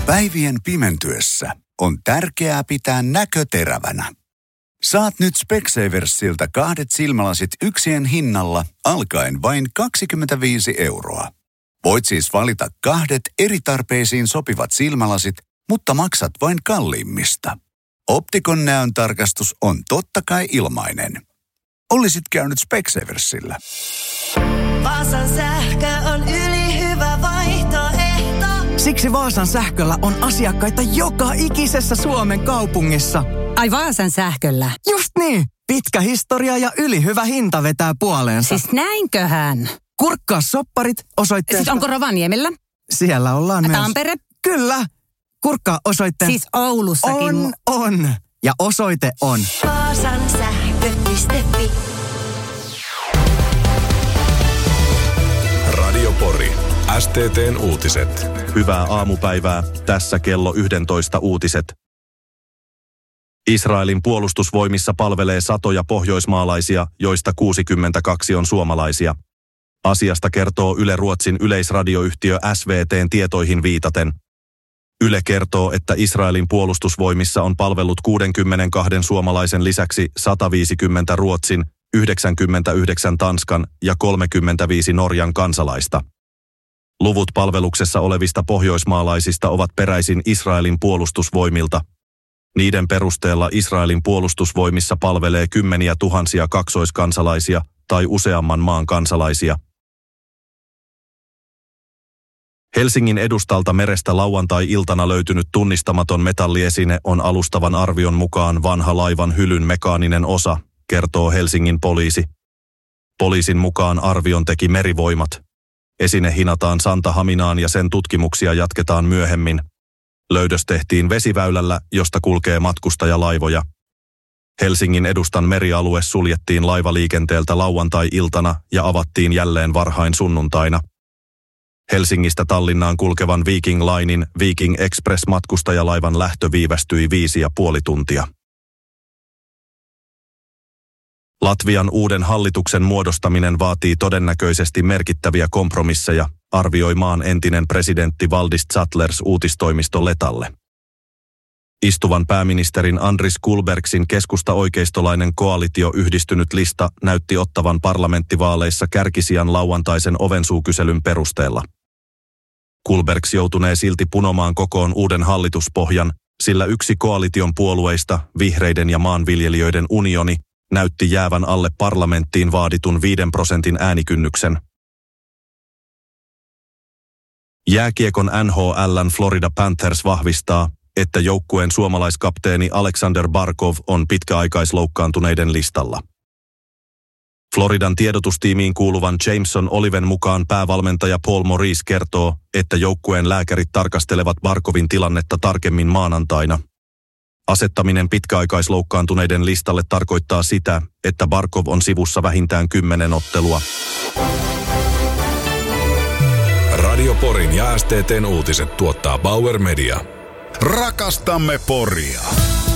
Päivien pimentyessä on tärkeää pitää näkö terävänä. Saat nyt Specsaversilta 2 silmälasit yksien hinnalla alkaen vain 25 €. Voit siis valita 2 eri tarpeisiin sopivat silmälasit, mutta maksat vain kalliimmista. Optikon näön tarkastus on totta kai ilmainen. Olisit käynyt Specsaversilla. Vaasan sähkö on ylihyvä vaihtoehto. Siksi Vaasan sähköllä on asiakkaita joka ikisessä Suomen kaupungissa. Ai Vaasan sähköllä? Just niin. Pitkä historia ja ylihyvä hinta vetää puoleensa. Siis näinköhän? Kurkkaa sopparit osoitteesta. Siis onko Rovaniemellä? Siellä ollaan myös. Tampere? Kyllä. Kurkkaa osoitteen. Siis Oulussakin. On. Ja osoite on Vaasan sähkö.fi. Radio Pori. STT:n uutiset. Hyvää aamupäivää. Tässä kello 11 uutiset. Israelin puolustusvoimissa palvelee satoja pohjoismaalaisia, joista 62 on suomalaisia. Asiasta kertoo Yle Ruotsin yleisradioyhtiö SVT:n tietoihin viitaten. Yle kertoo, että Israelin puolustusvoimissa on palvellut 62 suomalaisen lisäksi 150 Ruotsin, 99 Tanskan ja 35 Norjan kansalaista. Luvut palveluksessa olevista pohjoismaalaisista ovat peräisin Israelin puolustusvoimilta. Niiden perusteella Israelin puolustusvoimissa palvelee kymmeniä tuhansia kaksoiskansalaisia tai useamman maan kansalaisia. Helsingin edustalta merestä lauantai-iltana löytynyt tunnistamaton metalliesine on alustavan arvion mukaan vanha laivan hylyn mekaaninen osa, kertoo Helsingin poliisi. Poliisin mukaan arvion teki Merivoimat. Esine hinataan Santahaminaan ja sen tutkimuksia jatketaan myöhemmin. Löydös tehtiin vesiväylällä, josta kulkee matkustajalaivoja. Helsingin edustan merialue suljettiin laivaliikenteeltä lauantai-iltana ja avattiin jälleen varhain sunnuntaina. Helsingistä Tallinnaan kulkevan Viking Linein Viking Express-matkustajalaivan lähtö viivästyi 5,5 tuntia. Latvian uuden hallituksen muodostaminen vaatii todennäköisesti merkittäviä kompromisseja, arvioi maan entinen presidentti Valdis Zatlers uutistoimisto Letalle. Istuvan pääministerin Andris Kulbergsin keskusta-oikeistolainen koalitio Yhdistynyt lista näytti ottavan parlamenttivaaleissa kärkisijan lauantaisen ovensuukyselyn perusteella. Kulbergs joutunee silti punomaan kokoon uuden hallituspohjan, sillä yksi koalition puolueista, vihreiden ja maanviljelijöiden unioni, näytti jäävän alle parlamenttiin vaaditun 5% äänikynnyksen. Jääkiekon NHL:n Florida Panthers vahvistaa, että joukkueen suomalaiskapteeni Alexander Barkov on pitkäaikaisloukkaantuneiden listalla. Floridan tiedotustiimiin kuuluvan Jameson Oliven mukaan päävalmentaja Paul Maurice kertoo, että joukkueen lääkärit tarkastelevat Barkovin tilannetta tarkemmin maanantaina. Asettaminen pitkäaikaisloukkaantuneiden listalle tarkoittaa sitä, että Barkov on sivussa vähintään 10 ottelua. Radio Porin ja STT:n uutiset tuottaa Bauer Media. Rakastamme Poria.